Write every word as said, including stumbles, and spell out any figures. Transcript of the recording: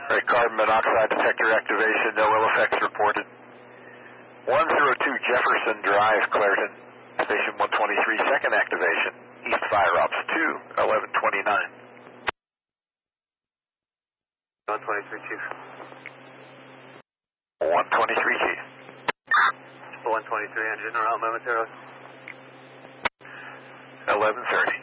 Right, carbon monoxide detector activation, no ill effects reported. one oh two Jefferson Drive, Clairton, station one twenty-three, second activation, East Fire Ops two, eleven twenty-nine. one twenty-three, Chief. one twenty-three, Chief. one twenty-three, engine around momentarily. eleven thirty.